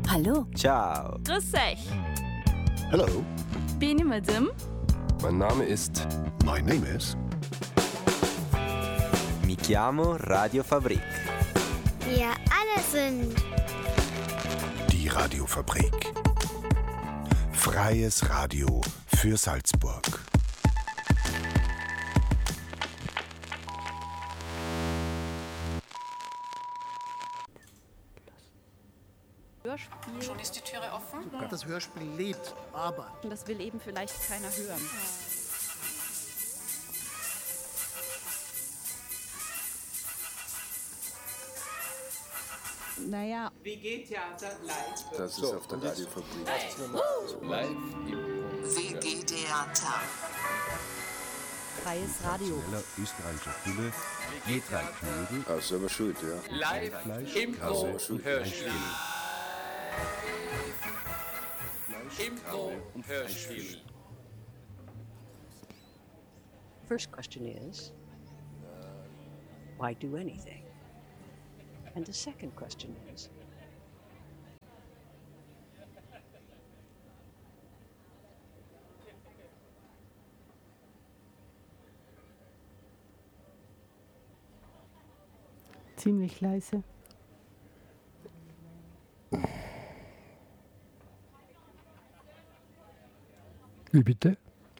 Hallo. Ciao. Grüß euch. Hello. Bin ich mit dem? Mein Name ist... My name is... Mi chiamo Radio Fabrik. Wir alle sind Die Radiofabrik. Freies Radio für Salzburg. Hörspiel. Schon ist die Türe offen? Das Hörspiel lebt, aber Das will eben vielleicht keiner hören. Naja, WG-Theater live. Das ist auf der Radiofabrik. WG-Theater. Freies Radio. Österreichischer Fülle, G3 Knödel. Ah, selber schuld, ja. Live Impro und Hörspiel. Impro und Hörspiel. First question is, why do anything? And the second question is, ziemlich leise. Wie bitte?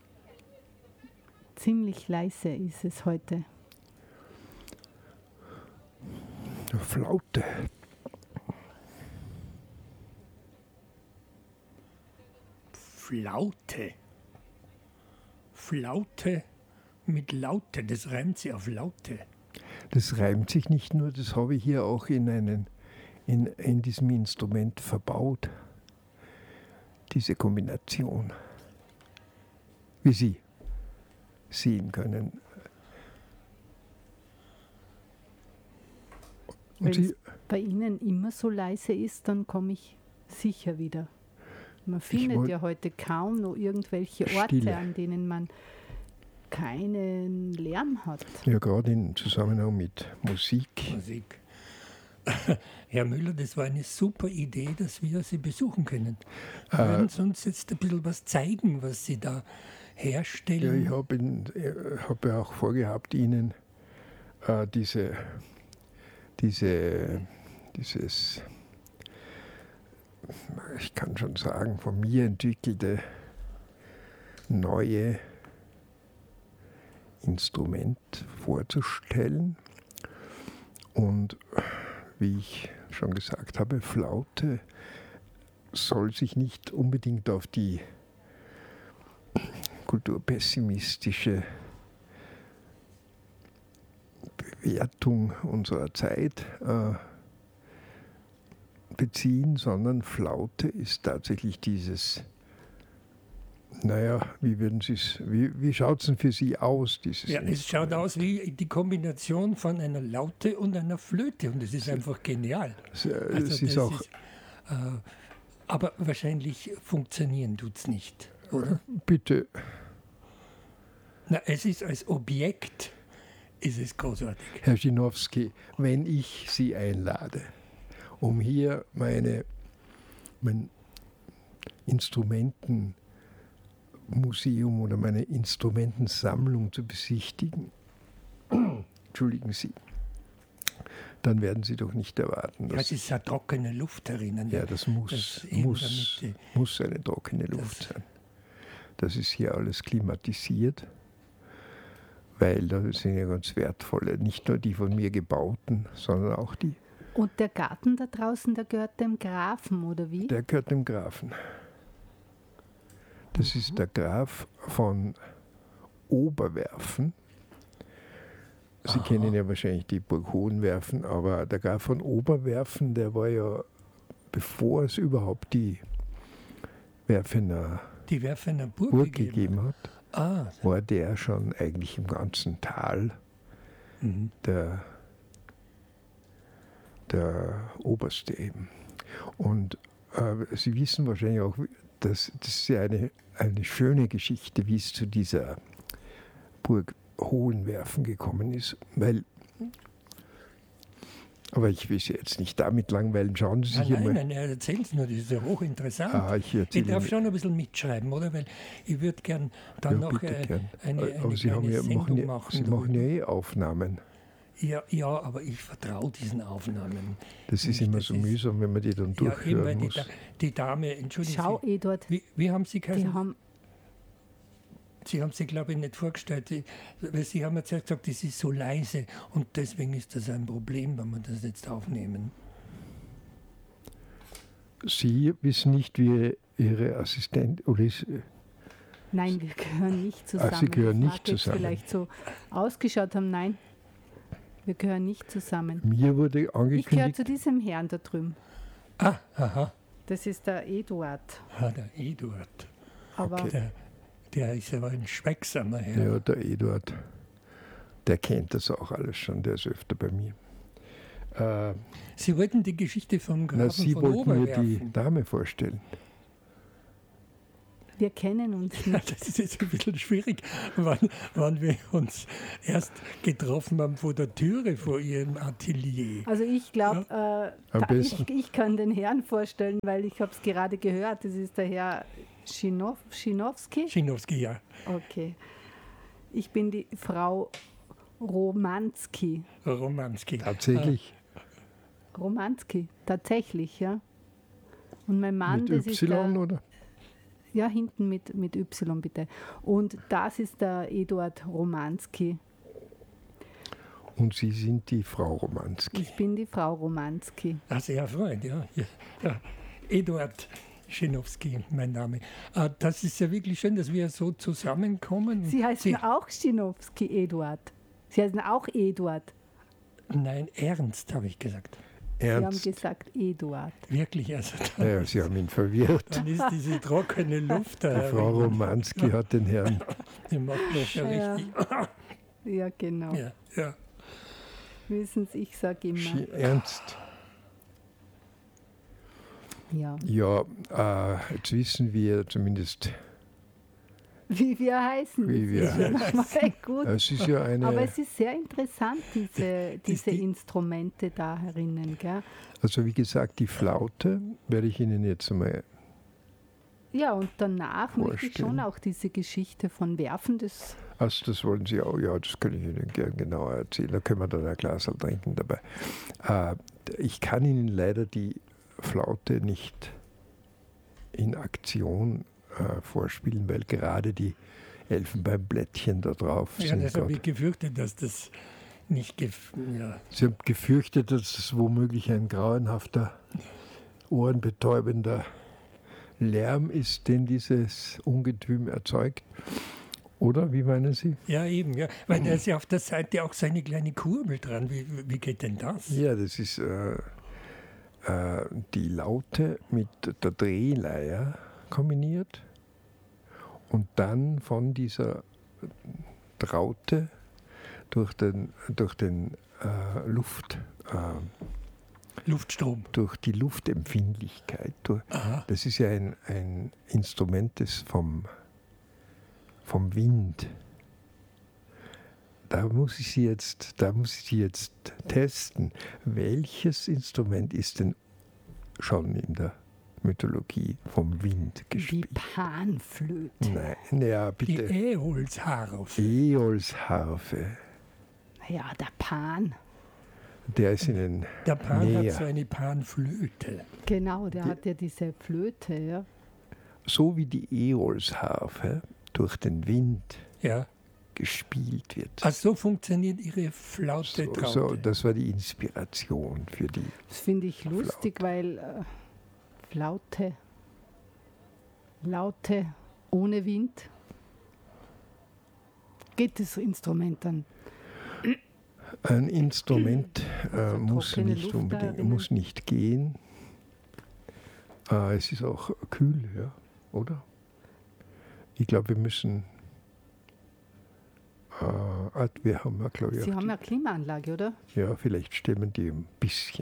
Ziemlich leise ist es heute. Flaute. Flaute. Flaute mit Laute, das reimt sich auf Laute. Das reimt sich nicht nur, das habe ich hier auch in diesem Instrument verbaut. Diese Kombination. Wie Sie sehen können. Wenn es bei Ihnen immer so leise ist, dann komme ich sicher wieder. Man findet ja heute kaum noch irgendwelche Orte, Stille. an denen man keinen Lärm hat. Ja, gerade im Zusammenhang mit Musik. Herr Müller, das war eine super Idee, dass wir Sie besuchen können. Sie werden Sie uns jetzt ein bisschen was zeigen, was Sie da herstellen? Ja, ich habe ja auch vorgehabt, Ihnen dieses, ich kann schon sagen, von mir entwickelte neue Instrument vorzustellen. Und wie ich schon gesagt habe, Flaute soll sich nicht unbedingt auf die kulturpessimistische Bewertung unserer Zeit beziehen, sondern Flaute ist tatsächlich dieses, wie schaut es denn für Sie aus? Ja, es schaut aus wie die Kombination von einer Laute und einer Flöte und es ist einfach genial. Aber wahrscheinlich funktionieren tut es nicht, oder? Bitte. Na, es ist als Objekt, ist es großartig. Herr Schinowski, wenn ich Sie einlade, um hier mein Instrumentenmuseum oder meine Instrumentensammlung zu besichtigen, entschuldigen Sie, dann werden Sie doch nicht erwarten, dass... Ja, es ist ja trockene Luft drinnen. Ja, das muss eine trockene Luft sein. Das ist hier alles klimatisiert, weil da sind ja ganz wertvolle, nicht nur die von mir gebauten, sondern auch die... Und der Garten da draußen, der gehört dem Grafen, oder wie? Der gehört dem Grafen. Das ist der Graf von Oberwerfen. Sie kennen ja wahrscheinlich die Burg Hohenwerfen, aber der Graf von Oberwerfen, der war ja, bevor es überhaupt die Werfener Burg gegeben hat, war der schon eigentlich im ganzen Tal der Oberste eben. Und Sie wissen wahrscheinlich auch, das ist ja eine schöne Geschichte, wie es zu dieser Burg Hohenwerfen gekommen ist, weil Aber ich will Sie jetzt nicht damit langweilen. Schauen Sie sich einmal. Nein, erzählen Sie nur, das ist ja hochinteressant. Ich darf schon ein bisschen mitschreiben, oder? Weil ich würde gern dann noch eine Sendung machen. Sie machen ja Aufnahmen. Ja, aber ich vertraue diesen Aufnahmen. Das ist immer so mühsam, wenn man die dann durchhören muss. Die Dame, entschuldigen Schau, Sie. Eduard. Wie haben Sie geheißen? Sie haben sich, glaube ich, nicht vorgestellt, weil Sie haben jetzt gesagt, das ist so leise und deswegen ist das ein Problem, wenn wir das jetzt aufnehmen. Sie wissen nicht, wie Ihre Assistentin oder ist. Nein, wir gehören nicht zusammen. Sie gehören nicht zusammen. Vielleicht so ausgeschaut haben, nein, wir gehören nicht zusammen. Mir wurde angekündigt. Ich gehöre zu diesem Herrn da drüben. Aha. Das ist der Eduard. Der Eduard. Aber okay. Der ist aber ein schweigsamer Herr. Ja, der Eduard. Der kennt das auch alles schon, der ist öfter bei mir. Sie wollten die Geschichte vom Grafen Sie von wollten Oberwerfen. mir die Dame vorstellen. wir kennen uns nicht. Das ist jetzt ein bisschen schwierig, wann wir uns erst getroffen haben vor der Türe vor Ihrem Atelier. Also ich glaube, ich kann den Herrn vorstellen, weil ich habe es gerade gehört. Das ist der Herr Schinowski? Schinowski, ja. Okay. Ich bin die Frau Romanski. Tatsächlich? Romanski, tatsächlich, ja. Und mein Mann, mit das Y, ist der, oder? Ja, hinten mit Y, bitte. Und das ist der Eduard Romanski. Und Sie sind die Frau Romanski? Ich bin die Frau Romanski. Sehr Freund, ja. Eduard Schinowski, mein Name. Das ist ja wirklich schön, dass wir so zusammenkommen. Sie heißen auch Schinowski, Eduard. Sie heißen auch Eduard. Nein, Ernst, habe ich gesagt. Ernst. Sie haben gesagt Eduard. Wirklich? Also ja, Sie haben ihn verwirrt. Dann ist diese trockene Luft da. Die Frau Romanski hat den Herrn. Die macht das ja richtig. Ja, genau. Ja. Wissen Sie, ich sage immer. Ernst. Ja. Ja, jetzt wissen wir zumindest, wie wir heißen. Gut. Es ist ja aber es ist sehr interessant, diese Instrumente da herinnen. Gell? Also wie gesagt, die Flaute werde ich Ihnen jetzt einmal ja, und danach vorstellen. möchte ich schon auch diese Geschichte von Werfen. Das wollen Sie auch? Ja, das kann ich Ihnen gerne genauer erzählen. Da können wir dann ein Glas trinken dabei. Ich kann Ihnen leider die Flaute nicht in Aktion vorspielen, weil gerade die Elfenbeinblättchen da drauf sind. Ja, das habe ich gefürchtet, dass das nicht... Sie haben gefürchtet, dass es womöglich ein grauenhafter, ohrenbetäubender Lärm ist, den dieses Ungetüm erzeugt. Oder, wie meinen Sie? Ja, eben, ja. Weil da ist ja auf der Seite auch so eine kleine Kurbel dran. Wie geht denn das? Ja, das ist die Laute mit der Drehleier kombiniert und dann von dieser Traute durch den Luftstrom. Durch die Luftempfindlichkeit. Das ist ja ein Instrument vom Wind. Da muss ich Sie jetzt testen. Welches Instrument ist denn schon in der Mythologie vom Wind gespielt? Die Panflöte. Nein, ja, bitte. Die Äolsharfe. Äolsharfe. Ja, der Pan. Der ist Ihnen Der Pan näher. hat so eine Panflöte. Genau, der hat ja diese Flöte, ja. So wie die Äolsharfe durch den Wind gespielt wird. Ach, so funktioniert Ihre Flaute-Traute. So, das war die Inspiration für die Das finde ich lustig, weil Laute ohne Wind geht das Instrument dann. Ein Instrument muss nicht gehen. Es ist auch kühl, ja, oder? Ich glaube, wir müssen. Wir haben ja, glaube ich. Sie haben ja Klimaanlage, oder? Ja, vielleicht stellen die ein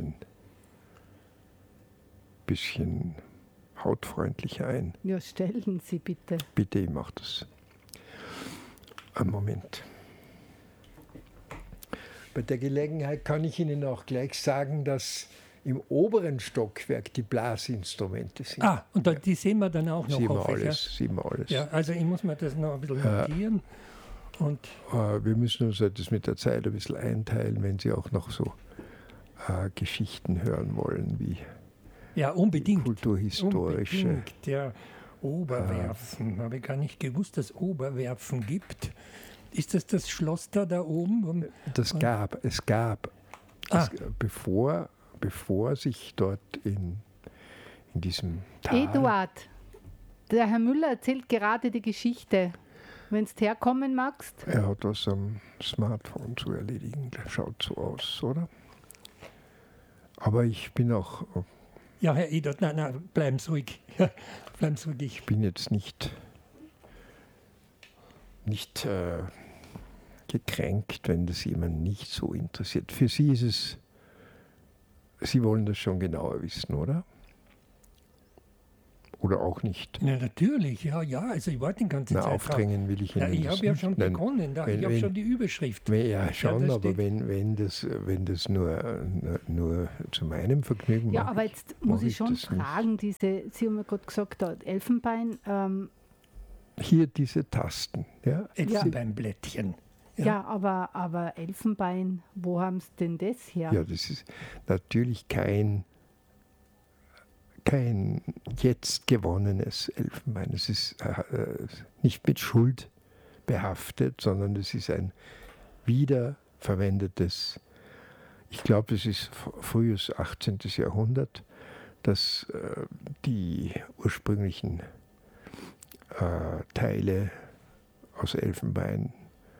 bisschen hautfreundlicher ein. Ja, stellen Sie bitte. Bitte, ich mache das. Einen Moment. Bei der Gelegenheit kann ich Ihnen auch gleich sagen, dass im oberen Stockwerk die Blasinstrumente sind. Und die sehen wir dann auch noch. Sehen wir alles. Ja, also ich muss mir das noch ein bisschen notieren. Und wir müssen uns das mit der Zeit ein bisschen einteilen, wenn Sie auch noch so Geschichten hören wollen, wie unbedingt. Kulturhistorische. Unbedingt, ja. Oberwerfen. Habe ich gar nicht gewusst, dass es Oberwerfen gibt. Ist das Schloss da oben? Es gab, bevor sich dort in diesem Tal... Eduard, der Herr Müller erzählt gerade die Geschichte. Wenn du herkommen magst. Er hat was am Smartphone zu erledigen. Das schaut so aus, oder? Aber ich bin auch... Ja, Herr Eduard, nein, bleiben Sie ruhig. Bleiben Sie ruhig. Ich bin jetzt nicht gekränkt, wenn das jemand nicht so interessiert. Für Sie ist es... Sie wollen das schon genauer wissen, oder? Oder auch nicht? Ja, natürlich, ja. Also ich warte die ganze Zeit. Aufdrängen will ich Ihnen ich habe ja schon begonnen, ich habe schon die Überschrift. Ja, schon, aber wenn das nur zu meinem Vergnügen Ja, aber jetzt muss ich schon fragen, Sie haben ja gerade gesagt, Elfenbein... Hier diese Tasten, ja? Elfenbeinblättchen. Ja, aber Elfenbein, wo haben Sie denn das her? Ja, das ist natürlich kein jetzt gewonnenes Elfenbein. Es ist nicht mit Schuld behaftet, sondern es ist ein wiederverwendetes, ich glaube, es ist frühes 18. Jahrhundert, dass die ursprünglichen Teile aus Elfenbein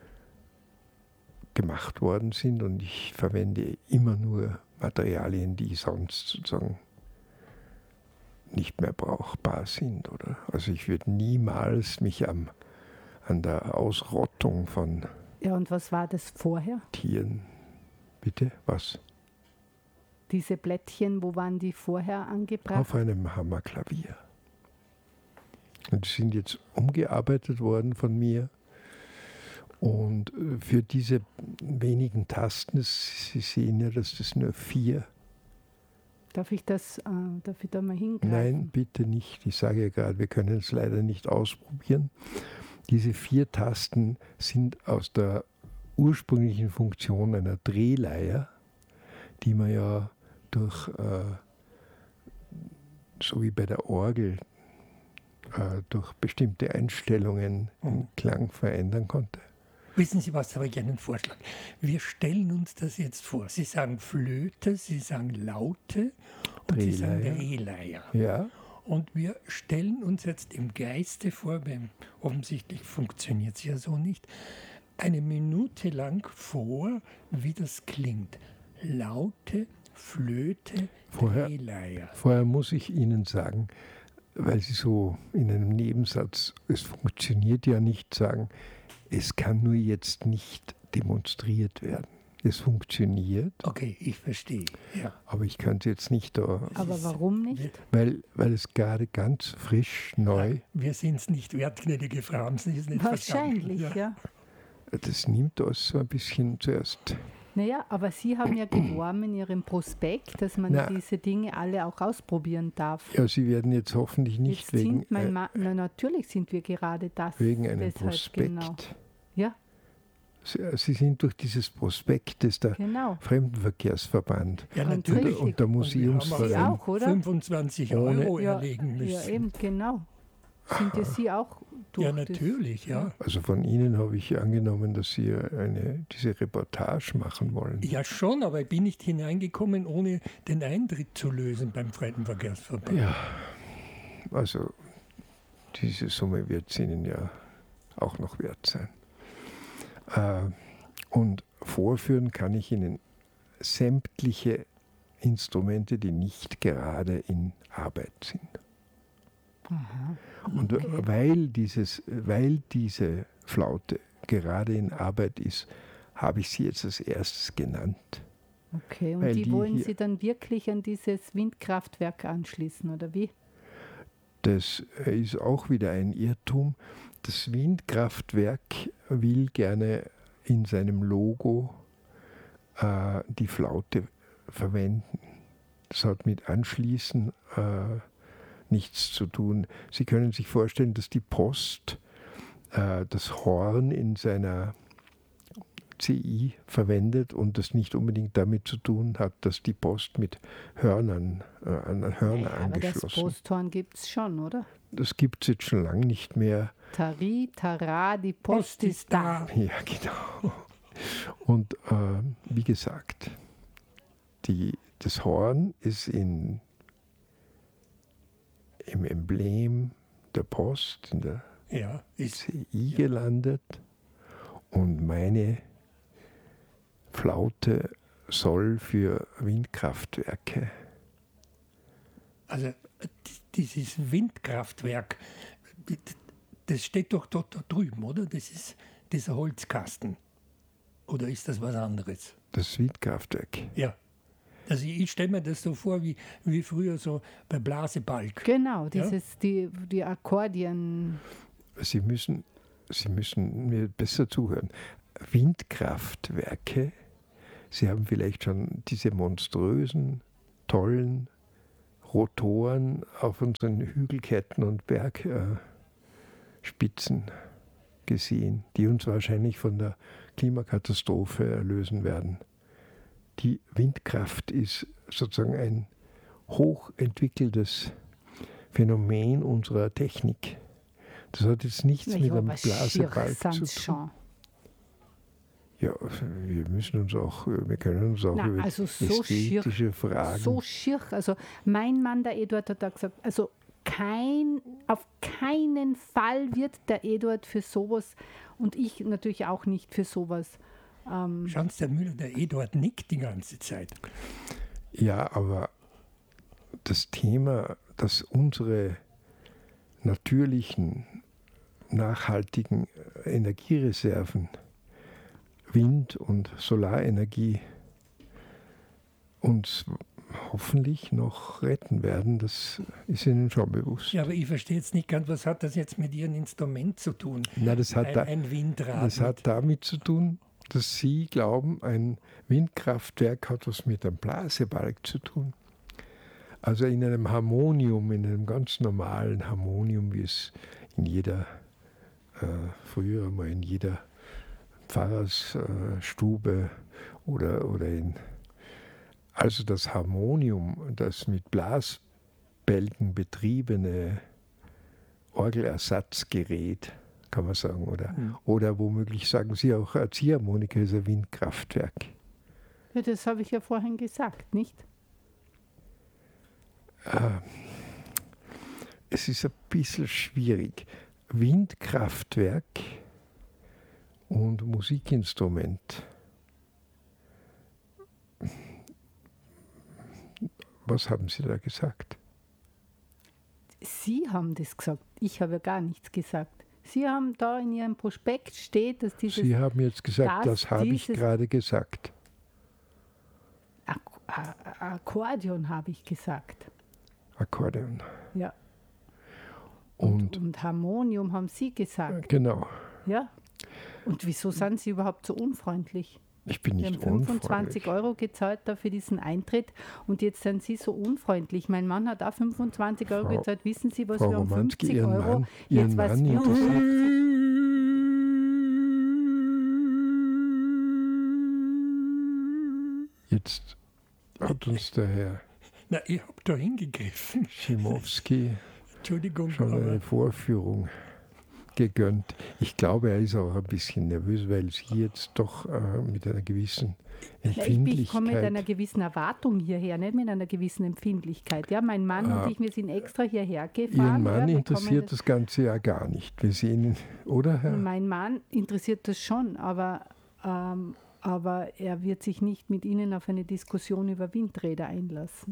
gemacht worden sind, und ich verwende immer nur Materialien, die sonst sozusagen nicht mehr brauchbar sind. Oder? Also ich würde niemals mich an der Ausrottung von und was war das vorher? Tieren. Bitte, was? Diese Blättchen, wo waren die vorher angebracht? Auf einem Hammerklavier. Und die sind jetzt umgearbeitet worden von mir. Und für diese wenigen Tasten, Sie sehen ja, dass das nur 4. Darf ich da mal hingreifen? Nein, bitte nicht. Ich sage ja gerade, wir können es leider nicht ausprobieren. Diese 4 Tasten sind aus der ursprünglichen Funktion einer Drehleier, die man ja durch, so wie bei der Orgel, durch bestimmte Einstellungen den Klang verändern konnte. Wissen Sie was, habe ich einen Vorschlag. Wir stellen uns das jetzt vor. Sie sagen Flöte, Sie sagen Laute und Sie sagen Drehleier. Ja. Und wir stellen uns jetzt im Geiste vor, weil offensichtlich funktioniert es ja so nicht, eine Minute lang vor, wie das klingt. Laute, Flöte, Drehleier. Vorher muss ich Ihnen sagen, weil Sie so in einem Nebensatz, es funktioniert ja nicht, sagen, es kann nur jetzt nicht demonstriert werden. Es funktioniert. Okay, ich verstehe. Ja. Aber ich kann es jetzt nicht da... Aber warum nicht? Weil es gerade ganz frisch, neu... Ja, wir sind es nicht wert, gnädige Frau, haben Sie es nicht wahrscheinlich, verstanden? Ja. Das nimmt uns so ein bisschen zuerst... Naja, aber Sie haben ja geworben in Ihrem Prospekt, dass man diese Dinge alle auch ausprobieren darf. Ja, Sie werden jetzt hoffentlich nicht jetzt natürlich sind wir gerade das. Wegen einem Prospekt. Genau. Ja. Sie sind durch dieses Prospekt, das der Fremdenverkehrsverband und der Museumsverein Sie auch, oder? 25 Euro erlegen müssen. Ja, eben, genau. Sind ja Sie auch durch? Ja, natürlich, ja. Also von Ihnen habe ich angenommen, dass Sie diese Reportage machen wollen. Ja, schon, aber ich bin nicht hineingekommen, ohne den Eintritt zu lösen beim Fremdenverkehrsverband. Ja, also diese Summe wird es Ihnen ja auch noch wert sein. Und vorführen kann ich Ihnen sämtliche Instrumente, die nicht gerade in Arbeit sind. Aha. Und weil diese Flaute gerade in Arbeit ist, habe ich sie jetzt als erstes genannt. Okay, und die wollen Sie dann wirklich an dieses Windkraftwerk anschließen, oder wie? Das ist auch wieder ein Irrtum. Das Windkraftwerk will gerne in seinem Logo die Flaute verwenden. Das hat mit Anschließen nichts zu tun. Sie können sich vorstellen, dass die Post das Horn in seiner CI verwendet und das nicht unbedingt damit zu tun hat, dass die Post mit Hörnern an Hörner angeschlossen ist. Aber das Posthorn gibt es schon, oder? Das gibt es jetzt schon lange nicht mehr. Tari, Tara, die Post ist da. Ja, genau. Und wie gesagt, das Horn ist im Emblem der Post, in der CI gelandet. Und meine Flaute soll für Windkraftwerke. Also dieses Windkraftwerk, das steht doch dort da drüben, oder? Das ist dieser Holzkasten. Oder ist das was anderes? Das Windkraftwerk. Ja. Also ich stelle mir das so vor, wie früher so bei Blasebalg. Genau, die Akkordeon. Sie müssen mir besser zuhören. Windkraftwerke, Sie haben vielleicht schon diese monströsen, tollen Rotoren auf unseren Hügelketten und Bergspitzen gesehen, die uns wahrscheinlich von der Klimakatastrophe erlösen werden. Die Windkraft ist sozusagen ein hochentwickeltes Phänomen unserer Technik. Das hat jetzt nichts mit einem Blasebalg zu tun. Ja, wir können uns auch über ästhetische Fragen. So schier. Also mein Mann, der Eduard, hat da gesagt, also auf keinen Fall wird der Eduard für sowas und ich natürlich auch nicht für sowas. Schauen Sie, der Müller, der Eduard nickt die ganze Zeit. Ja, aber das Thema, dass unsere natürlichen, nachhaltigen Energiereserven, Wind- und Solarenergie, uns hoffentlich noch retten werden, das ist Ihnen schon bewusst. Ja, aber ich verstehe jetzt nicht ganz, was hat das jetzt mit Ihrem Instrument zu tun? Na, das hat ein Windrad. Das hat damit zu tun, dass Sie glauben, ein Windkraftwerk hat was mit einem Blasebalg zu tun. Also in einem Harmonium, in einem ganz normalen Harmonium, wie es in jeder, früher mal in jeder Pfarrersstube oder in, also das Harmonium, das mit Blasbälgen betriebene Orgelersatzgerät, kann man sagen, oder womöglich sagen Sie auch, eine Ziehharmonika ist ein Windkraftwerk. Ja, das habe ich ja vorhin gesagt, nicht? Es ist ein bisschen schwierig. Windkraftwerk und Musikinstrument. Was haben Sie da gesagt? Sie haben das gesagt. Ich habe ja gar nichts gesagt. Sie haben da in Ihrem Prospekt steht, dass dieses... Sie haben jetzt gesagt, das habe ich gerade gesagt. Akkordeon habe ich gesagt. Akkordeon. Ja. Und Harmonium haben Sie gesagt. Genau. Ja. Und wieso sind Sie überhaupt so unfreundlich? Ich bin nicht unfreundlich. Wir haben 25 € gezahlt da für diesen Eintritt und jetzt sind Sie so unfreundlich. Mein Mann hat auch 25 € gezahlt. Wissen Sie, was Frau wir um 50 €? Ihren Mann interessiert. Jetzt hat uns der Herr ich habe da hingegriffen. Schimowski Entschuldigung, schon eine Vorführung gegönnt. Ich glaube, er ist auch ein bisschen nervös, weil Sie jetzt doch mit einer gewissen Empfindlichkeit... Ich komme mit einer gewissen Erwartung hierher, nicht mit einer gewissen Empfindlichkeit. Ja, mein Mann und ich, wir sind extra hierher gefahren. Ihren Mann interessiert das Ganze ja gar nicht. Wir sehen, oder Herr? Mein Mann interessiert das schon, aber er wird sich nicht mit Ihnen auf eine Diskussion über Windräder einlassen.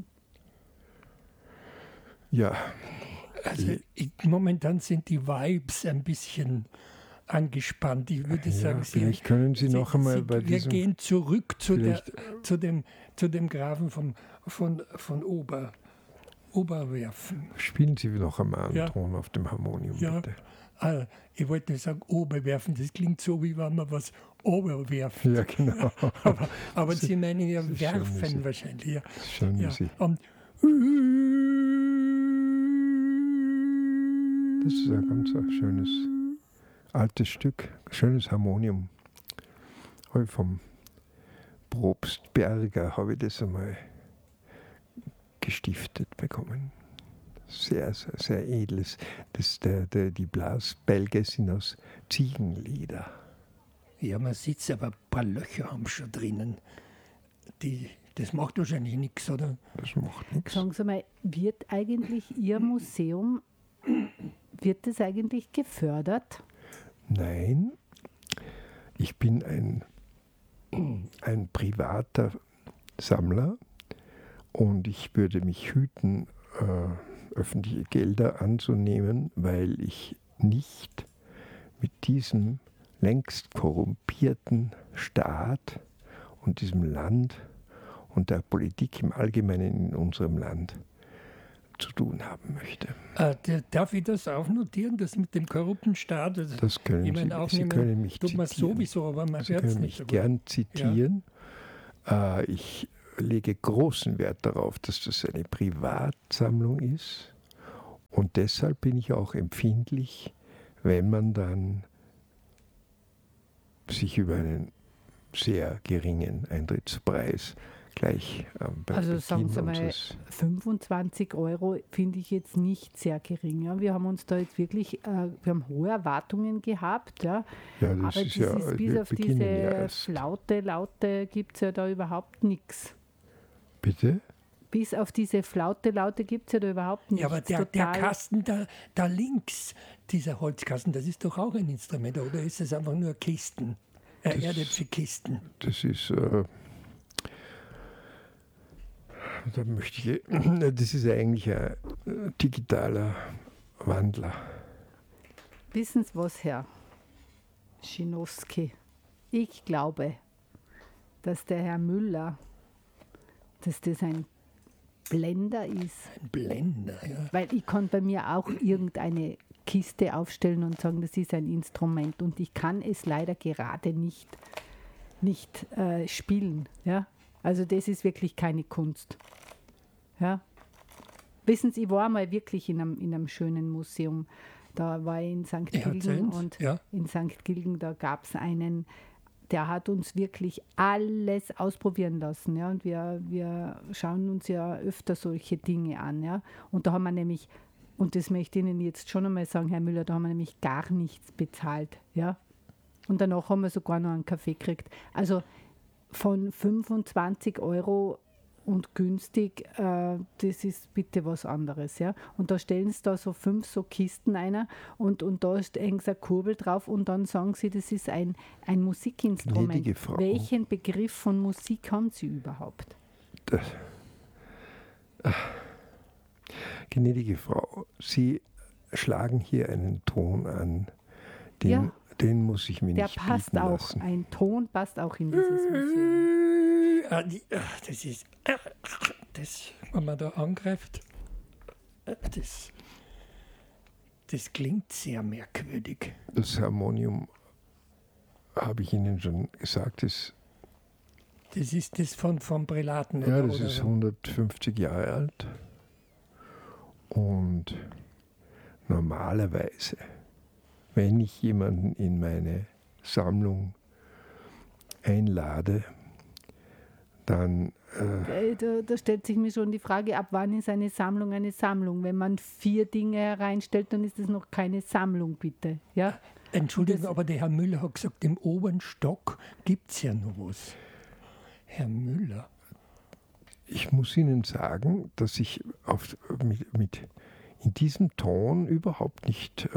Ja. Also momentan sind die Vibes ein bisschen angespannt. Ich würde sagen, vielleicht können Sie noch einmal bei diesem... Wir gehen zurück zu dem Grafen von Oberwerfen. Spielen Sie noch einmal einen Ton auf dem Harmonium, bitte. Ich wollte nicht sagen Oberwerfen, das klingt so, wie wenn man was oberwerfen. Ja, genau. aber Sie meinen ja werfen wahrscheinlich. Ja. Schön, ja. Das ist ein ganz schönes altes Stück, schönes Harmonium. Vom Probst Berger habe ich das einmal gestiftet bekommen. Sehr, sehr, sehr edles. Die Blasbälge sind aus Ziegenleder. Ja, man sieht, aber ein paar Löcher haben schon drinnen. Das macht wahrscheinlich nichts, oder? Das macht nichts. Sagen Sie mal, wird eigentlich Ihr Museum, wird das eigentlich gefördert? Nein, ich bin ein privater Sammler und ich würde mich hüten, öffentliche Gelder anzunehmen, weil ich nicht mit diesem längst korrumpierten Staat und diesem Land und der Politik im Allgemeinen in unserem Land zu tun haben möchte. Darf ich das auch notieren, das mit dem korrupten Staat? Das können Sie können mich tut man zitieren. Sowieso, aber man Sie hört es können nicht. mich gern zitieren. Ja. Ich lege großen Wert darauf, dass das eine Privatsammlung ist. Und deshalb bin ich auch empfindlich, wenn man dann sich über einen sehr geringen Eintrittspreis gleich also sagen Sie mal, 25 € finde ich jetzt nicht sehr gering. Ja. Wir haben uns da jetzt wirklich, wir haben hohe Erwartungen gehabt. Ja. Ja, aber das ist bis auf diese Laute gibt es ja da überhaupt nichts. Bitte? Bis auf diese Laute gibt es ja da überhaupt nichts. Ja, aber der Kasten da links, dieser Holzkasten, das ist doch auch ein Instrument, oder ist es einfach nur Kisten? Erdäpfelkisten. Das ist... das ist eigentlich ein digitaler Wandler. Wissen Sie was, Herr Schinowski? Ich glaube, dass der Herr Müller, dass das ein Blender ist. Ein Blender, ja. Weil ich kann bei mir auch irgendeine Kiste aufstellen und sagen, das ist ein Instrument und ich kann es leider gerade nicht spielen. Ja? Also das ist wirklich keine Kunst. Ja? Wissen Sie, ich war mal wirklich in einem schönen Museum. Da war ich in St. Gilgen und in St. Gilgen, da gab es einen, der hat uns wirklich alles ausprobieren lassen. Ja? Und wir schauen uns ja öfter solche Dinge an. Ja? Und da haben wir nämlich, und das möchte ich Ihnen jetzt schon einmal sagen, Herr Müller, da haben wir nämlich gar nichts bezahlt. Ja? Und danach haben wir sogar noch einen Kaffee gekriegt. Also von 25 € und günstig, das ist bitte was anderes. Ja? Und da stellen sie da so 5 so Kisten ein und da hängt eine Kurbel drauf und dann sagen sie, das ist ein Musikinstrument. Welchen Begriff von Musik haben Sie überhaupt? Gnädige Frau, Sie schlagen hier einen Ton an, den muss ich mir nicht bieten lassen. Der passt auch, ein Ton passt auch in dieses Museum. Das, wenn man da angreift, das klingt sehr merkwürdig. Das Harmonium, habe ich Ihnen schon gesagt, das ist das vom Prälaten. Ja, das ist 150 Jahre alt. Und normalerweise, wenn ich jemanden in meine Sammlung einlade, dann... Da stellt sich mir schon die Frage, ab wann ist eine Sammlung eine Sammlung? Wenn man 4 Dinge hereinstellt, dann ist das noch keine Sammlung, bitte. Ja? Entschuldigung, aber der Herr Müller hat gesagt, im oberen Stock gibt es ja noch was. Herr Müller. Ich muss Ihnen sagen, dass ich in diesem Ton überhaupt nicht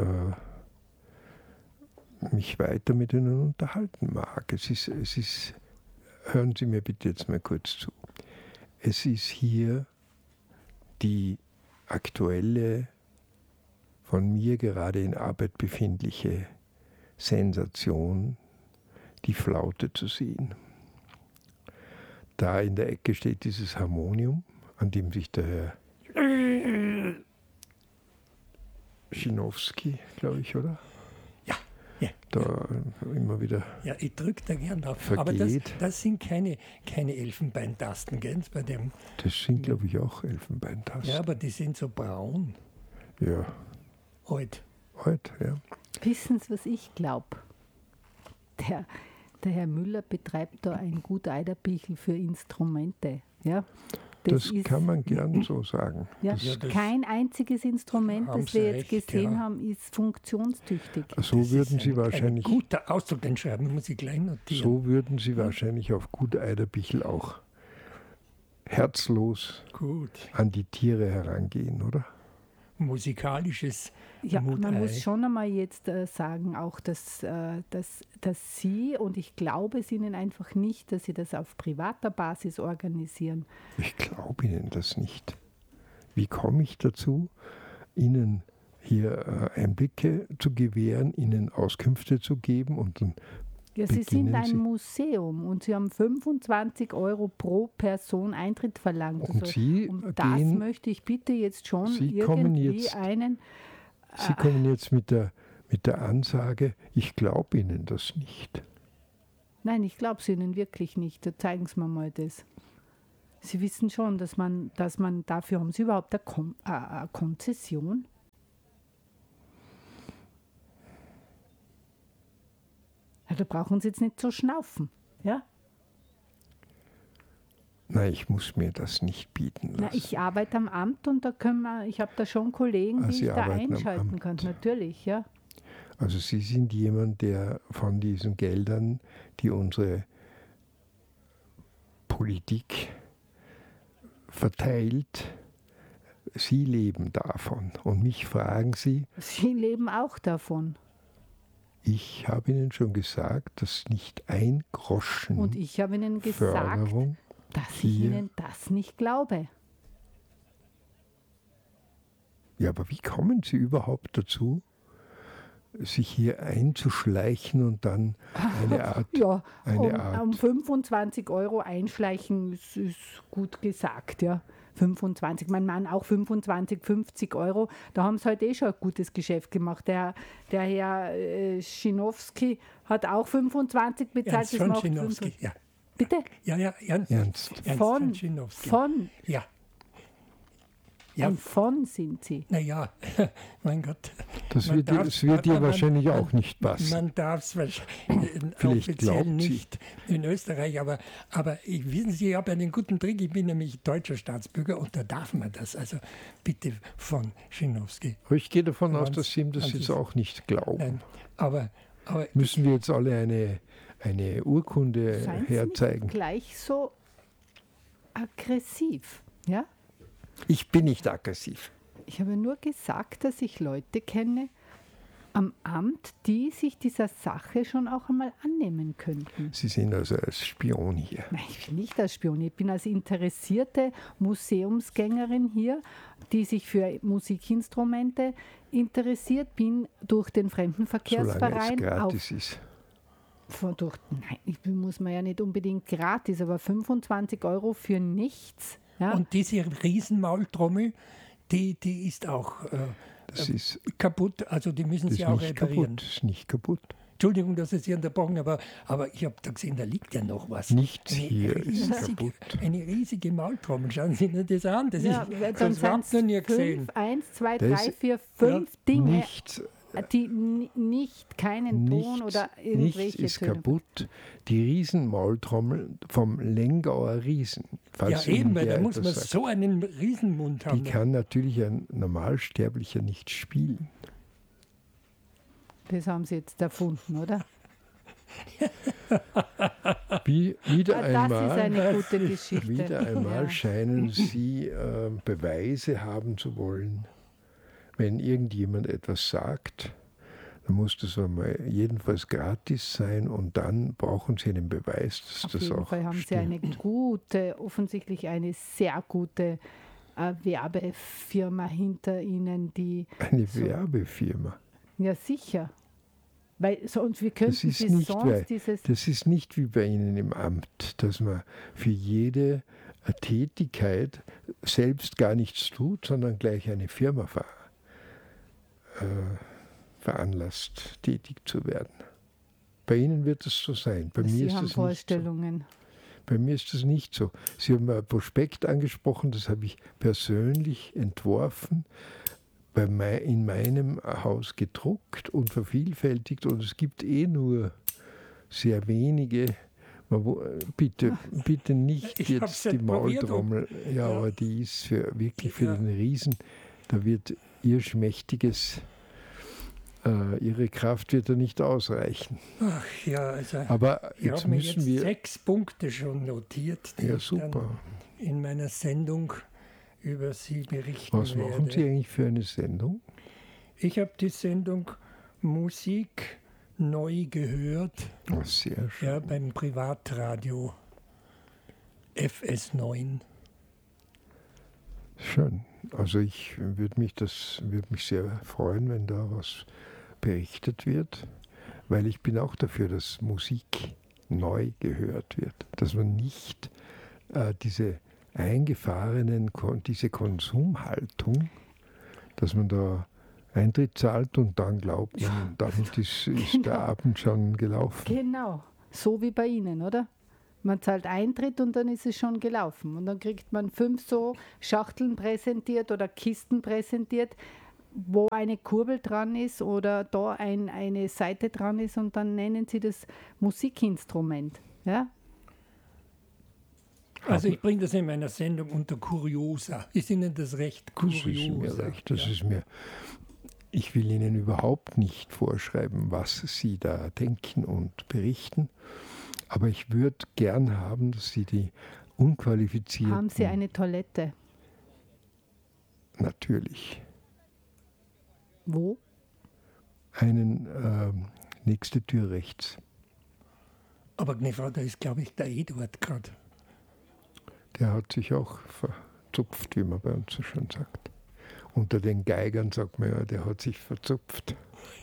mich weiter mit Ihnen unterhalten mag. Es ist, hören Sie mir bitte jetzt mal kurz zu. Es ist hier die aktuelle, von mir gerade in Arbeit befindliche Sensation, die Flaute zu sehen. Da in der Ecke steht dieses Harmonium, an dem sich der Herr Schinowski, glaube ich, oder? Ja. Da immer wieder. Ja, ich drücke da gern drauf. Vergeht. Aber das sind keine Elfenbeintasten, gell? Bei dem. Das sind, glaube ich, auch Elfenbeintasten. Ja, aber die sind so braun. Ja. Alt, ja. Wissen Sie, was ich glaube? Der Herr Müller betreibt da ein gut Eiderbichl für Instrumente. Ja? Das kann man gern so sagen. Ja, kein einziges Instrument, das wir jetzt gesehen haben, ist funktionstüchtig. So würden Sie wahrscheinlich. Ein guter Ausdruck, den schreiben, muss ich gleich notieren. So würden Sie wahrscheinlich auf gut Eiderbichl auch herzlos an die Tiere herangehen, oder? Musikalisches Ja, man muss schon einmal jetzt sagen, auch dass Sie, und ich glaube es Ihnen einfach nicht, dass Sie das auf privater Basis organisieren. Ich glaube Ihnen das nicht. Wie komme ich dazu, Ihnen hier Einblicke zu gewähren, Ihnen Auskünfte zu geben und dann ja, Sie sind ein Museum und Sie haben 25 € pro Person Eintritt verlangt. Und Sie das möchte ich bitte jetzt schon irgendwie einen... Sie kommen jetzt mit der Ansage, ich glaube Ihnen das nicht. Nein, ich glaube es Ihnen wirklich nicht. Da zeigen Sie mir mal das. Sie wissen schon, dass man dafür haben Sie überhaupt eine Konzession? Ja, da brauchen Sie jetzt nicht so schnaufen, ja? Nein, ich muss mir das nicht bieten lassen. Na, ich arbeite am Amt und ich habe da schon Kollegen, die ich da einschalten kann, natürlich, ja. Also Sie sind jemand, der von diesen Geldern, die unsere Politik verteilt, Sie leben davon. Und mich fragen Sie... Sie leben auch davon. Ich habe Ihnen schon gesagt, dass nicht ein Groschen und ich habe Ihnen gesagt, dass ich Ihnen das nicht glaube. Ja, aber wie kommen Sie überhaupt dazu, sich hier einzuschleichen und dann eine Art... Ja, um 25 € einschleichen ist gut gesagt, ja. 25, mein Mann auch 25, 50 €. Da haben sie halt schon ein gutes Geschäft gemacht. Der Herr Schinowski hat auch 25 bezahlt. Ernst von Schinowski, ja. Bitte? Ja, Ernst von Schinowski. Ja. Ja. Ein von sind Sie. Naja, mein Gott. Das wird dir wahrscheinlich auch nicht passen. Man darf es wahrscheinlich offiziell nicht in Österreich, aber wissen Sie, ich habe einen guten Trick, ich bin nämlich deutscher Staatsbürger und da darf man das. Also bitte von Schinowski. Aber ich gehe davon aus, dass Sie ihm das jetzt auch nicht glauben. Nein, aber müssen wir jetzt alle eine Urkunde herzeigen? Nicht gleich so aggressiv, ja? Ich bin nicht aggressiv. Ich habe nur gesagt, dass ich Leute kenne am Amt, die sich dieser Sache schon auch einmal annehmen könnten. Sie sind also als Spion hier. Nein, ich bin nicht als Spion. Ich bin als interessierte Museumsgängerin hier, die sich für Musikinstrumente interessiert, bin durch den Fremdenverkehrsverein. Solange es gratis ist. Nein, ich muss man ja nicht unbedingt gratis, aber 25 € für nichts. Ja. Und diese Riesenmaultrommel, die ist auch kaputt, also die müssen Sie auch reparieren. Das ist nicht kaputt. Entschuldigung, dass ich Sie unterbrochen habe, aber ich habe da gesehen, da liegt ja noch was. Nichts hier ist kaputt. Eine riesige Maultrommel, schauen Sie Ihnen das an. Das ja, das habe ich noch nie gesehen. 1, 2, 3, 4, 5 Dinge. Nichts. Die keinen Ton oder irgendwelche Nichts ist Töne. kaputt. Die Riesenmaultrommel vom Lengauer Riesen. Ja eben, weil da muss man so einen Riesenmund haben. Die kann natürlich ein Normalsterblicher nicht spielen. Das haben Sie jetzt erfunden, oder? Wieder das ist eine gute Geschichte. Wieder einmal scheinen Sie Beweise haben zu wollen. Wenn irgendjemand etwas sagt, dann muss das einmal jedenfalls gratis sein und dann brauchen Sie einen Beweis, dass das auch Auf jeden Fall haben stimmt. Sie offensichtlich eine sehr gute Werbefirma hinter Ihnen, die... Eine Werbefirma? Ja, sicher. Weil sonst, wir könnten das ist nicht wie bei Ihnen im Amt, dass man für jede Tätigkeit selbst gar nichts tut, sondern gleich eine Firma veranlasst, tätig zu werden. Bei Ihnen wird es so sein. Bei mir ist haben das Vorstellungen. Nicht so. Bei mir ist das nicht so. Sie haben ein Prospekt angesprochen, das habe ich persönlich entworfen, in meinem Haus gedruckt und vervielfältigt, und es gibt nur sehr wenige. Bitte nicht jetzt die Maultrommel. Ja, aber die ist wirklich für den Riesen, da wird ihr schmächtiges, ihre Kraft wird da nicht ausreichen. Ach ja, also aber jetzt müssen wir 6 Punkte schon notiert, die ich dann in meiner Sendung über Sie berichten Was werde. machen Sie eigentlich für eine Sendung? Ich habe die Sendung Musik neu gehört. Oh, sehr schön. Ja, beim Privatradio FS9. Schön. Also ich würde mich sehr freuen, wenn da was berichtet wird, weil ich bin auch dafür, dass Musik neu gehört wird, dass man nicht diese diese Konsumhaltung, dass man da Eintritt zahlt und dann glaubt man, damit ist der Abend schon gelaufen. Genau, so wie bei Ihnen, oder? Man zahlt Eintritt und dann ist es schon gelaufen. Und dann kriegt man 5 so Schachteln präsentiert oder Kisten präsentiert, wo eine Kurbel dran ist oder da eine Seite dran ist, und dann nennen Sie das Musikinstrument. Ja? Also ich bringe das in meiner Sendung unter Kuriosa. Ist Ihnen das recht? Kuriosa. Das ist mir recht. Ich will Ihnen überhaupt nicht vorschreiben, was Sie da denken und berichten. Aber ich würde gern haben, dass Sie die unqualifizierten... Haben Sie eine Toilette? Natürlich. Wo? Nächste Tür rechts. Aber Gnefra, da ist, glaube ich, der Eduard gerade. Der hat sich auch verzupft, wie man bei uns so schön sagt. Unter den Geigern sagt man ja, der hat sich verzupft.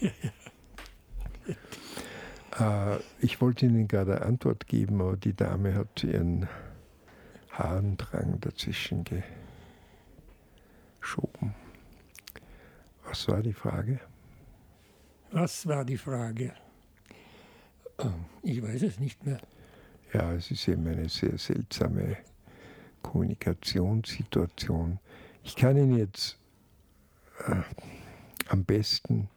Ich wollte Ihnen gerade eine Antwort geben, aber die Dame hat ihren Harndrang dazwischen geschoben. Was war die Frage? Was war die Frage? Ich weiß es nicht mehr. Ja, es ist eben eine sehr seltsame Kommunikationssituation. Ich kann Ihnen jetzt am besten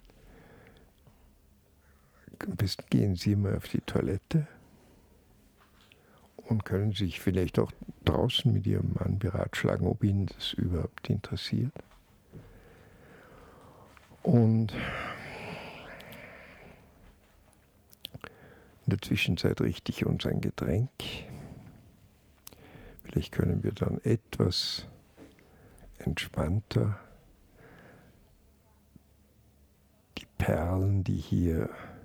gehen Sie mal auf die Toilette und können sich vielleicht auch draußen mit Ihrem Mann beratschlagen, ob ihn das überhaupt interessiert. Und in der Zwischenzeit richte ich uns ein Getränk. Vielleicht können wir dann etwas entspannter die Perlen, die hier...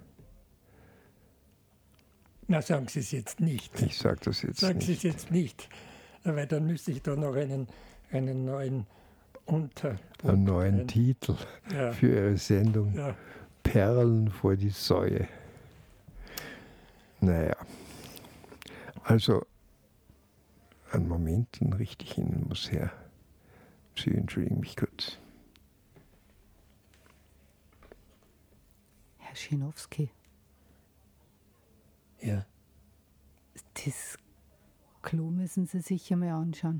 Na, sagen Sie es jetzt nicht. Ich sage das jetzt sagen nicht. Sie es jetzt nicht, weil dann müsste ich da noch einen neuen einen neuen Titel für Ihre Sendung. Ja. Perlen vor die Säue. Naja, also einen Moment, dann richte ich Ihnen was her. Sie entschuldigen mich kurz. Herr Schinowski. Ja. Das Klo müssen Sie sich ja mal anschauen.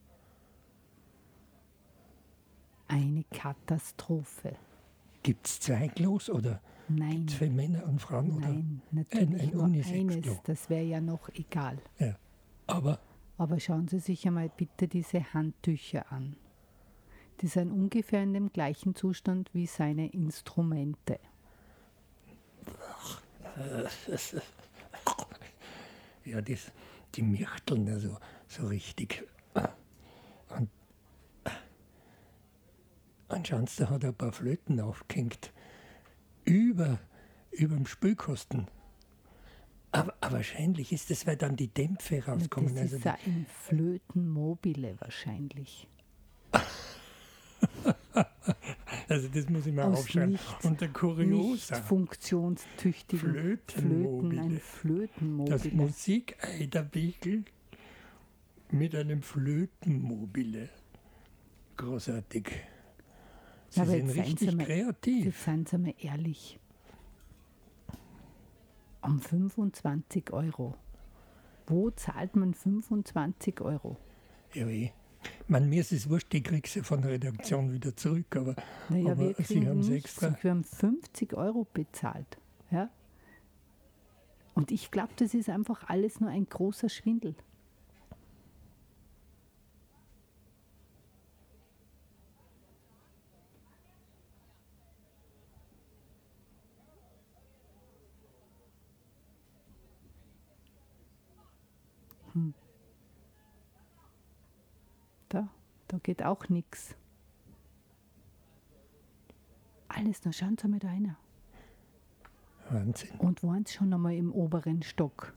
Eine Katastrophe. Gibt es 2 Klos oder? Nein. Gibt's für Männer und Frauen? Nein, oder? natürlich ein nur Unisex-Klo. eines. Das wäre ja noch egal. Ja. Aber schauen Sie sich einmal bitte diese Handtücher an. Die sind ungefähr in dem gleichen Zustand wie seine Instrumente. Ja, die mirchteln ja so richtig. Und schauen Sie, da hat er ein paar Flöten aufgehängt. Über dem Spülkasten. Aber wahrscheinlich ist das, weil dann die Dämpfe rauskommen. Das ist ein Flötenmobile wahrscheinlich. Also das muss ich mal aufschreiben. Und der Kuriosa. Nicht funktionstüchtigen Flötenmobile. Ein Flötenmobile. Das Musikeiderbichl mit einem Flötenmobile. Großartig. Sie sind richtig kreativ. Jetzt seien Sie mal ehrlich. Um 25 €. Wo zahlt man 25 €? Ja, mir ist es wurscht, ich kriege sie von der Redaktion wieder zurück, aber Sie haben es extra. Wir haben 50 € bezahlt. Ja? Und ich glaube, das ist einfach alles nur ein großer Schwindel. Da geht auch nichts. Alles nur, schauen Sie mal da rein. Wahnsinn. Und waren Sie schon einmal im oberen Stock?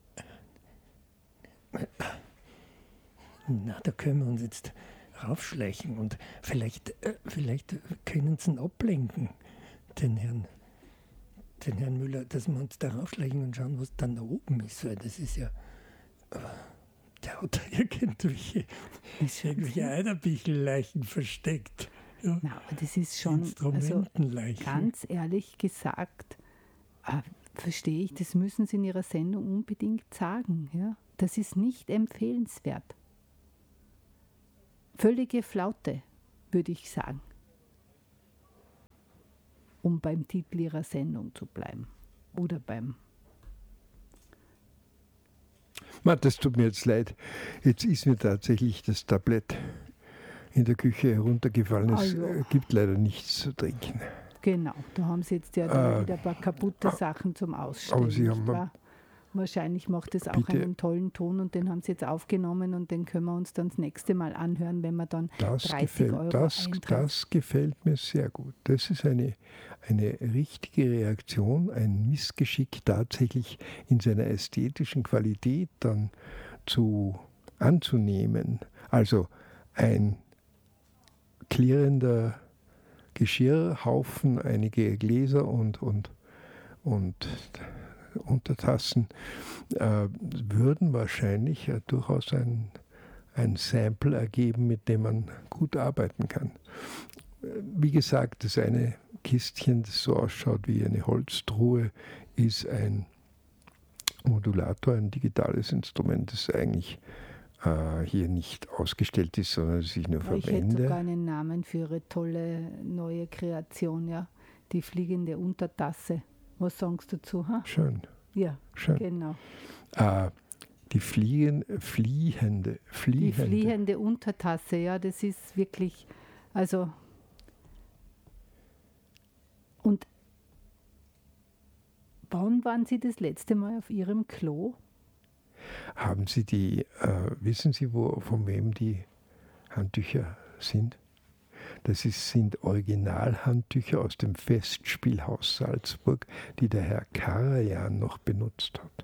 Na, da können wir uns jetzt raufschleichen und vielleicht können Sie ihn ablenken, den Herrn Müller, dass wir uns da raufschleichen und schauen, was dann da oben ist. Weil das ist ja... Der hat da irgendwelche Eiderbichelleichen versteckt. Ja. Na, aber das ist schon, also ganz ehrlich gesagt, verstehe ich, das müssen Sie in Ihrer Sendung unbedingt sagen. Ja? Das ist nicht empfehlenswert. Völlige Flaute, würde ich sagen. Um beim Titel Ihrer Sendung zu bleiben. Oder beim... Das tut mir jetzt leid. Jetzt ist mir tatsächlich das Tablett in der Küche heruntergefallen. Es gibt leider nichts zu trinken. Genau, da haben Sie jetzt ja wieder ein paar kaputte Sachen zum Ausstellen. Aber Sie haben wahrscheinlich macht es auch einen tollen Ton und den haben Sie jetzt aufgenommen und den können wir uns dann das nächste Mal anhören, wenn wir dann 30 € eintragen. Das gefällt mir sehr gut. Das ist eine richtige Reaktion, ein Missgeschick tatsächlich in seiner ästhetischen Qualität dann anzunehmen. Also ein klirrender Geschirrhaufen, einige Gläser und Untertassen würden wahrscheinlich durchaus ein Sample ergeben, mit dem man gut arbeiten kann. Wie gesagt, das eine Kistchen, das so ausschaut wie eine Holztruhe, ist ein Modulator, ein digitales Instrument, das eigentlich hier nicht ausgestellt ist, sondern das ich nur verwende. Ich hätte sogar einen Namen für Ihre tolle neue Kreation, ja, die fliegende Untertasse. Was sagst du dazu? Ha? Schön. Ja, schön. Genau. Die fliehende Untertasse, ja, das ist wirklich, also... Und wann waren Sie das letzte Mal auf Ihrem Klo? Haben Sie wissen Sie, von wem die Handtücher sind? Das sind Originalhandtücher aus dem Festspielhaus Salzburg, die der Herr Karajan noch benutzt hat.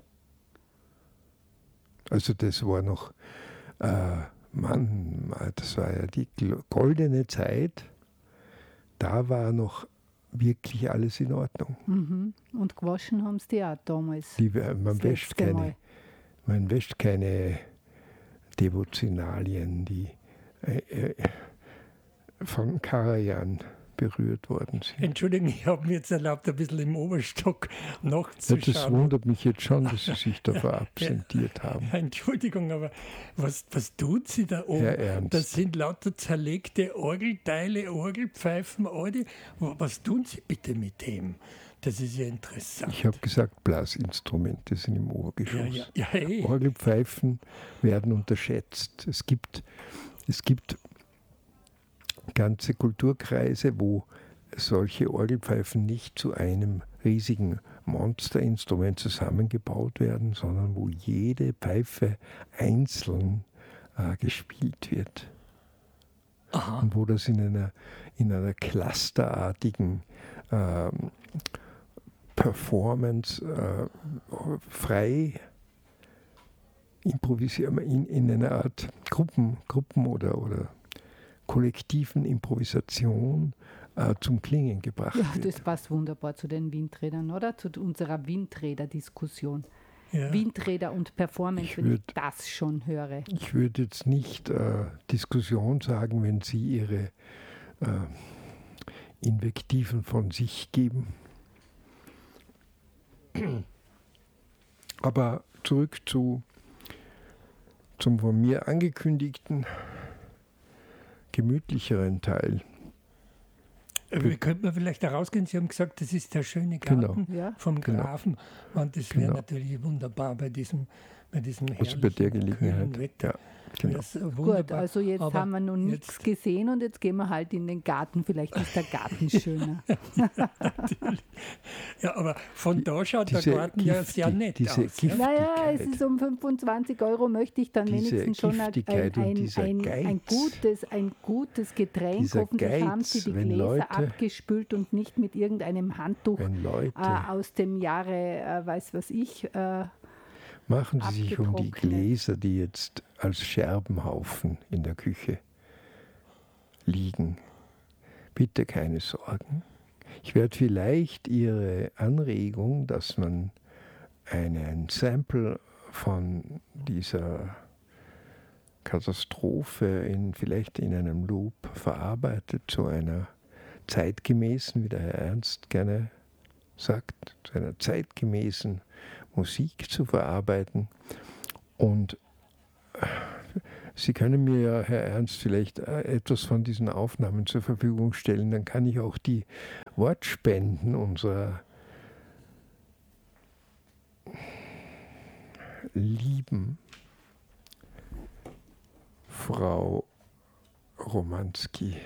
Also das war noch, das war ja die goldene Zeit, da war noch wirklich alles in Ordnung. Mhm. Und gewaschen haben sie die auch damals. Man wäscht keine Devotionalien, die von Karajan berührt worden sind. Entschuldigung, ich habe mir jetzt erlaubt, ein bisschen im Oberstock nachzuschauen. Ja, das wundert mich jetzt schon, dass Sie sich da verabsentiert haben. Entschuldigung, aber was tun Sie da oben? Herr Ernst. Das sind lauter zerlegte Orgelteile, Orgelpfeifen, was tun Sie bitte mit dem? Das ist ja interessant. Ich habe gesagt, Blasinstrumente sind im Obergeschoss. Ja, Orgelpfeifen werden unterschätzt. Es gibt ganze Kulturkreise, wo solche Orgelpfeifen nicht zu einem riesigen Monsterinstrument zusammengebaut werden, sondern wo jede Pfeife einzeln gespielt wird. Aha. Und wo das in einer clusterartigen Performance frei improvisieren, in einer Art Gruppen oder kollektiven Improvisation zum Klingen gebracht wird. Das passt wunderbar zu den Windrädern, oder? Zu unserer Windräder-Diskussion. Windräder und Performance, wenn ich das schon höre. Ich würde jetzt nicht Diskussion sagen, wenn Sie Ihre Invektiven von sich geben. Aber zurück zum von mir angekündigten gemütlicheren Teil. Wie könnte man vielleicht da rausgehen? Sie haben gesagt, das ist der schöne Garten vom Grafen. Und das wäre natürlich wunderbar bei diesem herrlichen, bei der Gelegenheit. Wetter. Genau. Gut, also jetzt haben wir noch nichts gesehen und jetzt gehen wir halt in den Garten. Vielleicht ist der Garten schöner. Ja, aber von da schaut der Garten ja sehr nett aus. Naja, es ist um 25 € möchte ich dann wenigstens schon ein gutes Getränk. Hoffentlich haben Sie die Gläser abgespült und nicht mit irgendeinem Handtuch aus dem Jahre, weiß was ich, machen Sie sich um die Gläser, die jetzt als Scherbenhaufen in der Küche liegen, bitte keine Sorgen. Ich werde vielleicht Ihre Anregung, dass man einen Sample von dieser Katastrophe vielleicht in einem Loop verarbeitet, zu einer zeitgemäßen, wie der Herr Ernst gerne sagt, zu einer zeitgemäßen Musik zu verarbeiten. Und Sie können mir ja, Herr Ernst, vielleicht etwas von diesen Aufnahmen zur Verfügung stellen. Dann kann ich auch die Wortspenden unserer lieben Frau Romanski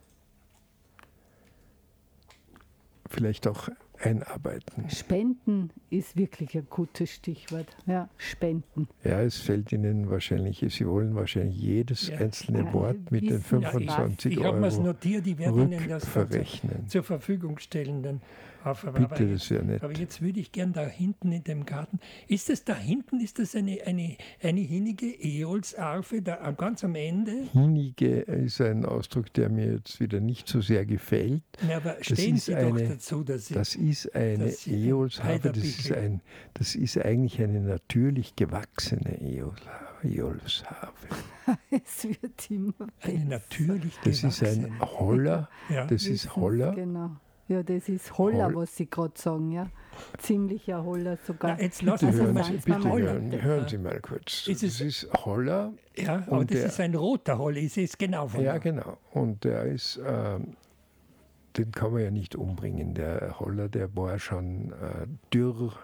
vielleicht auch einarbeiten. Spenden ist wirklich ein gutes Stichwort. Ja, Spenden. Ja, es fällt Ihnen wahrscheinlich, Sie wollen wahrscheinlich jedes einzelne Wort mit den 25 ich habe mir es notiert, ich werde Ihnen das verrechnen. zur Verfügung stellen. Dann Bitte, das wäre nett. Aber jetzt würde ich gern da hinten in dem Garten, ist das da hinten, ist das eine hinnige Äolsarfe, da ganz am Ende? Hinnige ist ein Ausdruck, der mir jetzt wieder nicht so sehr gefällt. Ja, aber stehen Sie doch dazu, dass Sie... Das ist eine Äolsharfe, das ist eigentlich eine natürlich gewachsene Äolsharfe. Es wird immer besser. Eine natürlich gewachsene. Das ist ein Holler, das ist Holler. Genau. Ja, das ist Holler, was Sie gerade sagen, ja. Ziemlicher Holler sogar. Na, jetzt lassen Sie hören Sie mal kurz. Das ist Holler. Ja, aber das ist ein roter Holler, ich sehe es genau von Ja, genau. Und der ist, den kann man ja nicht umbringen. Der Holler, der war schon dürr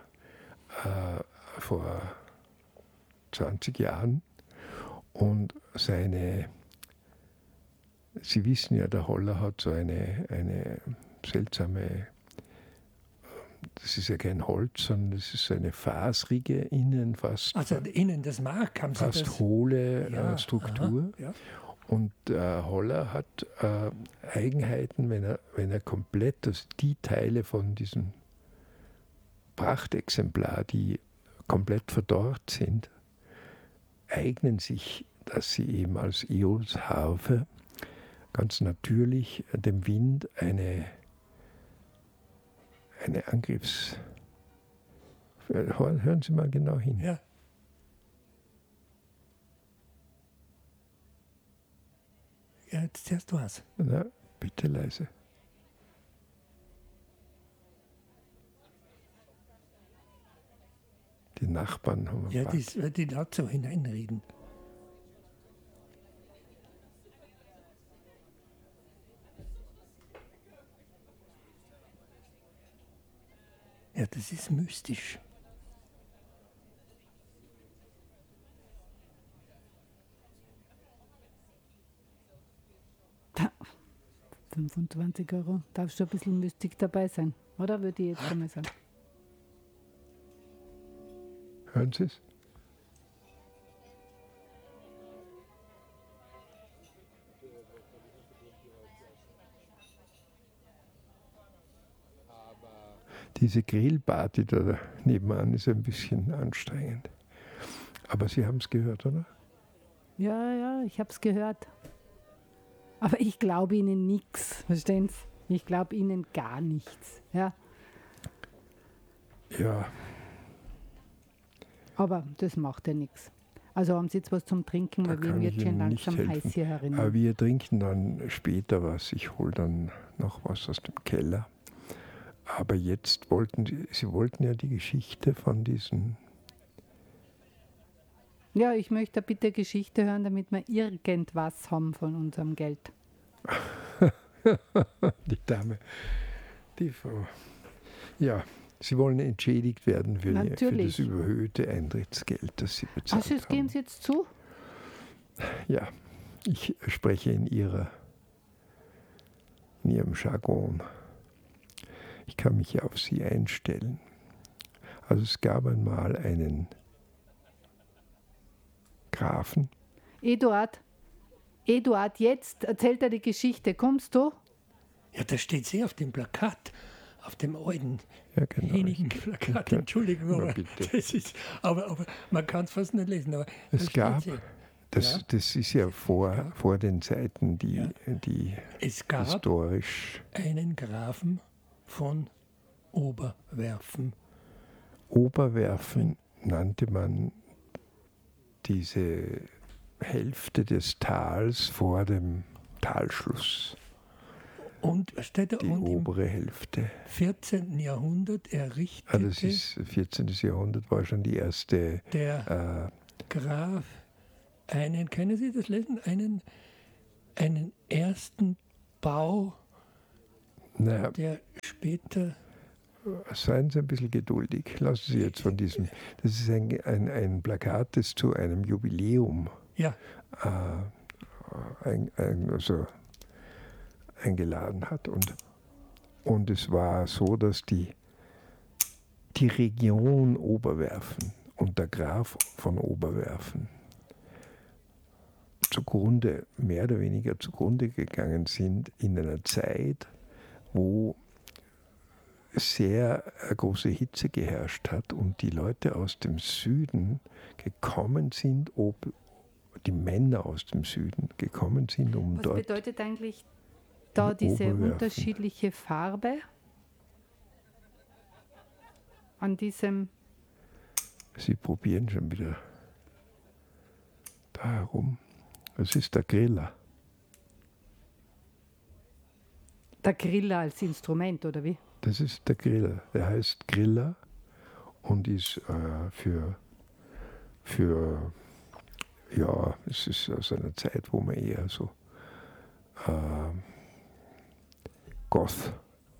vor 20 Jahren. Und Sie wissen ja, der Holler hat so eine seltsame, das ist ja kein Holz, sondern das ist eine fasrige, innen fast. Also innen das Mark haben Sie fast das? Hohle Struktur. Aha, ja. Und der Holler hat Eigenheiten, wenn er komplett, also die Teile von diesem Prachtexemplar, die komplett verdorrt sind, eignen sich, dass sie eben als Äolsharfe ganz natürlich dem Wind eine Hören Sie mal genau hin. Ja. Ja, jetzt hörst du was. Na, bitte leise. Die Nachbarn haben ja, die laut so hineinreden. Ja, das ist mystisch. Da, 25 €. Darf schon ein bisschen Mystik dabei sein, oder? Würde ich jetzt schon mal sagen. Hören Sie es? Diese Grillparty da nebenan ist ein bisschen anstrengend. Aber Sie haben es gehört, oder? Ja, ich habe es gehört. Aber ich glaube Ihnen nichts, verstehen Sie? Ich glaube Ihnen gar nichts. Ja. Ja. Aber das macht ja nichts. Also haben Sie jetzt was zum Trinken, weil mir wird schon langsam heiß hier herinnen. Aber wir trinken dann später was. Ich hole dann noch was aus dem Keller. Aber jetzt Sie wollten ja die Geschichte von diesen... Ja, ich möchte bitte Geschichte hören, damit wir irgendwas haben von unserem Geld. Die Dame, die Frau. Ja, Sie wollen entschädigt werden für das überhöhte Eintrittsgeld, das Sie bezahlt haben. Also, das geben Sie jetzt zu? Ja, ich spreche in Ihrem Jargon. Ich kann mich ja auf Sie einstellen. Also es gab einmal einen Grafen. Eduard, jetzt erzählt er die Geschichte. Kommst du? Ja, das steht sehr auf dem Plakat. Auf dem alten, Plakat, Entschuldigung, aber, aber man kann es fast nicht lesen. Aber es gab, das ist ja vor den Zeiten, die es gab historisch... einen Grafen von Oberwerfen. Oberwerfen nannte man diese Hälfte des Tals vor dem Talschluss. Und steht da die obere Hälfte. 14. Jahrhundert errichtete. Das ist 14. Jahrhundert war schon die erste. Der Graf können Sie das lesen? Einen ersten Bau, der später. Seien Sie ein bisschen geduldig. Lassen Sie jetzt von diesem. Das ist ein Plakat, das zu einem Jubiläum eingeladen hat. Und es war so, dass die Region Oberwerfen und der Graf von Oberwerfen mehr oder weniger zugrunde gegangen sind in einer Zeit, wo sehr große Hitze geherrscht hat und die Leute aus dem Süden gekommen sind, die Männer aus dem Süden gekommen sind, Was bedeutet eigentlich da diese unterschiedliche Farbe an diesem... Sie probieren schon wieder da herum. Das ist der Griller. Der Griller als Instrument, oder wie? Das ist der Griller. Der heißt Griller und ist es ist aus einer Zeit, wo man eher so Goth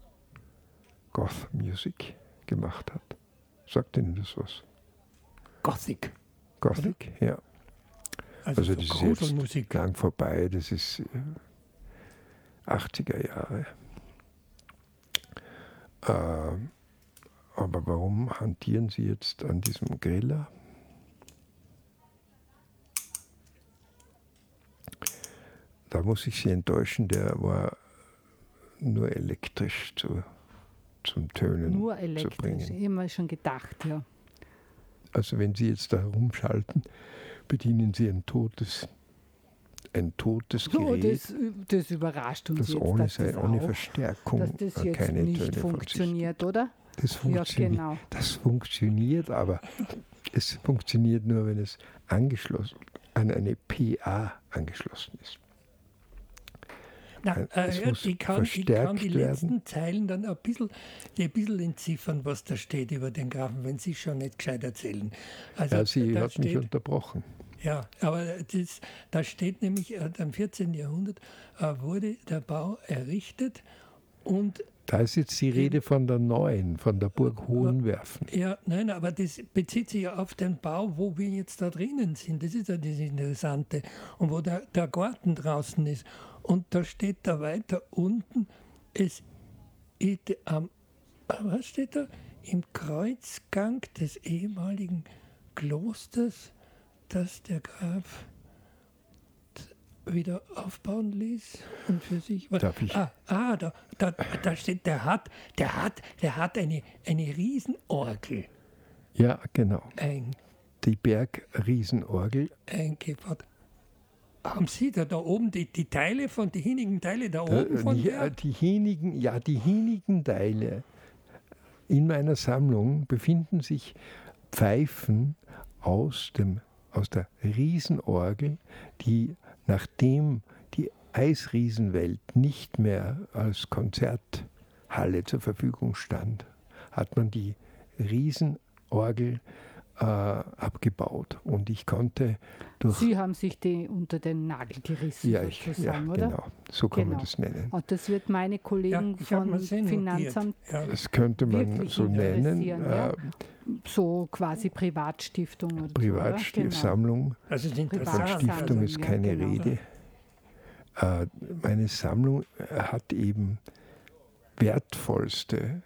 Music gemacht hat. Sagt Ihnen das was? Gothic, ja. Also das ist jetzt lang vorbei, das ist 80er Jahre. Aber warum hantieren Sie jetzt an diesem Griller? Da muss ich Sie enttäuschen, der war nur elektrisch zum Tönen nur elektrisch, zu bringen. Immer schon gedacht, ja. Also wenn Sie jetzt da herumschalten, bedienen Sie ein totes Gerät. Das überrascht uns das jetzt. Ohne Verstärkung dass das jetzt keine nicht Töne funktioniert, oder? Das funktioniert, ja, genau. Das funktioniert, aber es funktioniert nur, wenn es an eine PA angeschlossen ist. Ich kann die letzten Zeilen dann ein bisschen entziffern, was da steht über den Grafen, wenn Sie schon nicht gescheit erzählen. Also, ja, Sie hat mich unterbrochen. Ja, aber da steht nämlich, im 14. Jahrhundert wurde der Bau errichtet und... Da ist jetzt die Rede von der neuen, von der Burg Hohenwerfen. Ja, nein, aber das bezieht sich ja auf den Bau, wo wir jetzt da drinnen sind. Das ist ja das Interessante. Und wo der Garten draußen ist. Und da steht da weiter unten, was steht da? Im Kreuzgang des ehemaligen Klosters, das der Graf wieder aufbauen ließ und für sich. Darf ich? Da steht, der hat eine Riesenorgel. Ja, genau. Die Bergriesenorgel. Eingebaut. Haben Sie da oben die Teile von die hinigen Teile da oben von der? Die hinigen Teile. In meiner Sammlung befinden sich Pfeifen aus der Riesenorgel, die, nachdem die Eisriesenwelt nicht mehr als Konzerthalle zur Verfügung stand, hat man die Riesenorgel abgebaut. Und ich konnte durch... Sie haben sich die unter den Nagel gerissen, sozusagen, oder? Genau, so kann man das nennen. Und das wird meine Kollegen vom Finanzamt das könnte man so nennen. Ja? So quasi Privatstiftung oder Privatsammlung. Genau. Also von Stiftung ist keine Rede. Meine Sammlung hat eben wertvollste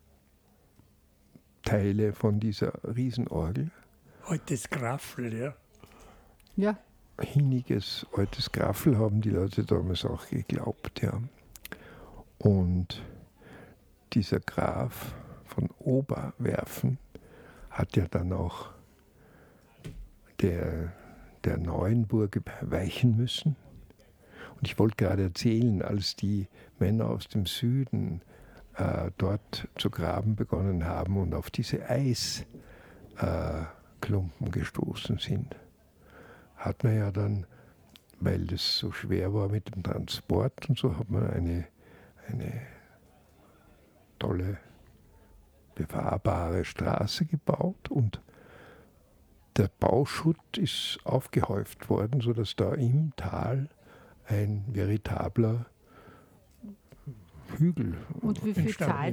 Teile von dieser Riesenorgel. Altes Graffel, ja. Ja. Hiniges altes Graffel haben die Leute damals auch geglaubt, ja. Und dieser Graf von Oberwerfen hat ja dann auch der Neuenburg weichen müssen. Und ich wollte gerade erzählen, als die Männer aus dem Süden dort zu graben begonnen haben und auf diese Eisklumpen gestoßen sind, hat man ja dann, weil das so schwer war mit dem Transport und so, hat man eine tolle, befahrbare Straße gebaut und der Bauschutt ist aufgehäuft worden, sodass da im Tal ein veritabler Hügel. Und wie viel zahlt